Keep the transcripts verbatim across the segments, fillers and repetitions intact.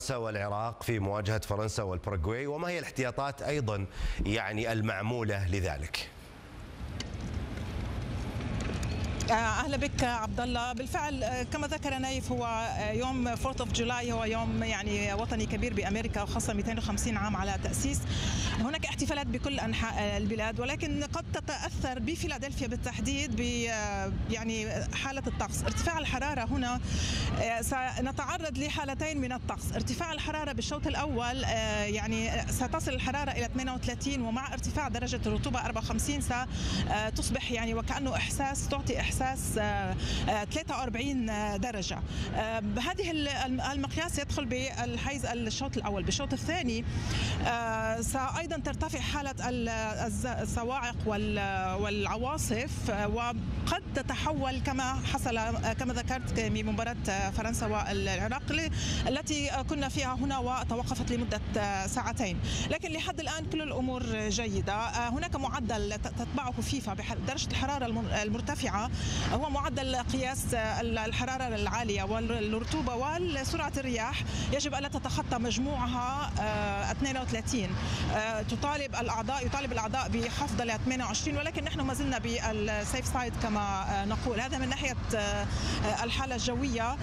والعراق في مواجهة فرنسا والباراغواي، وما هي الاحتياطات أيضا يعني المعمولة لذلك؟ اهلا بك عبد الله. بالفعل كما ذكر نايف، هو يوم أربعة اوف جولاي هو يوم يعني وطني كبير بامريكا، وخاصه مئتين وخمسين عام على تاسيس. هناك احتفالات بكل انحاء البلاد، ولكن قد تتاثر بفيلادلفيا بالتحديد ب يعني حاله الطقس. ارتفاع الحراره هنا سنتعرض لحالتين من الطقس. ارتفاع الحراره بالشوط الاول يعني ستصل الحراره الى ثمانية وثلاثين، ومع ارتفاع درجه الرطوبه أربعة وخمسين ستصبح يعني وكانه احساس تعطي احساس ثلاثة وأربعين درجة. بهذه المقياس يدخل بالحيز الشوط الأول. بالشوط الثاني سأيضا ترتفع حالة الصواعق والعواصف، وقد تتحول كما حصل كما ذكرت بمباراة فرنسا والعراق التي كنا فيها هنا وتوقفت لمدة ساعتين. لكن لحد الآن كل الأمور جيدة. هناك معدل تتبعه فيفا بدرجة الحرارة المرتفعة، هو معدل قياس الحرارة العالية والرطوبة وسرعة الرياح يجب ألا تتخطى مجموعها اثنين وثلاثين. تطالب الأعضاء يطالب الأعضاء بخفض ل ثمانية وعشرين، ولكن نحن ما زلنا بالسيف سايد كما نقول. هذا من ناحية الحالة الجوية.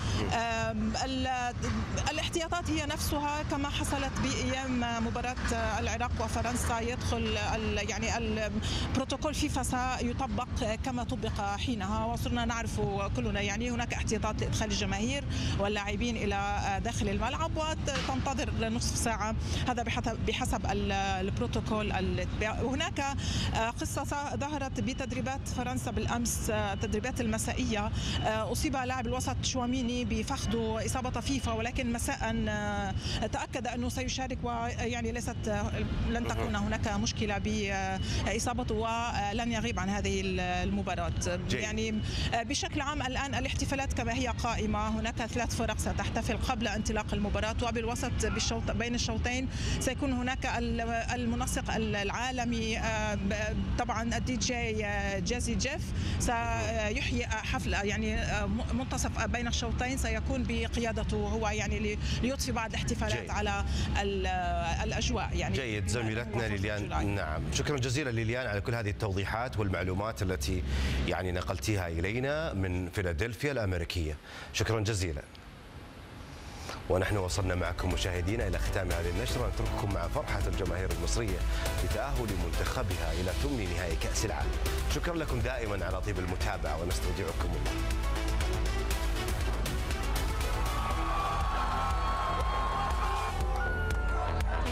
الاحتياطات هي نفسها كما حصلت بأيام مباراة العراق وفرنسا. يدخل يعني البروتوكول فيفا سيطبق كما طبق حينها، وصرنا نعرف كلنا يعني هناك احتياطات لإدخال الجماهير واللاعبين إلى داخل الملعب، وتنتظر نصف ساعة. هذا بحسب بحسب البروتوكول. وهناك قصة ظهرت بتدريبات فرنسا بالأمس، التدريبات المسائية. أصيب لاعب الوسط شواميني بفخذه إصابة طفيفة، ولكن مساء تأكد أنه سيشارك، ويعني ليست لن تكون هناك مشكلة بإصابته، ولن يغيب عن هذه المباراة. يعني بشكل عام الآن الاحتفالات كما هي قائمة. هناك ثلاث فرق ستحتفل قبل انطلاق المباراة، وبالوسط بالشوط بين الشوطين سيكون هناك المنسق العالمي طبعا الدي جي جازي جيف سيحيي حفل يعني منتصف بين الشوطين، سيكون بقيادته هو يعني ليضفي بعض الاحتفالات جيد. على الأجواء يعني. جيد زميلتنا ليليان. نعم، شكرا جزيلا ليليان على كل هذه التوضيحات والمعلومات التي يعني نقلتيها إلينا من فيلادلفيا الأمريكية. شكرا جزيلا. ونحن وصلنا معكم مشاهدينا إلى ختام هذه النشرة. نترككم مع فرحة الجماهير المصرية بتأهل منتخبها إلى ثمن نهائي كأس العالم. شكرا لكم دائما على طيب المتابعة، ونستودعكم الله.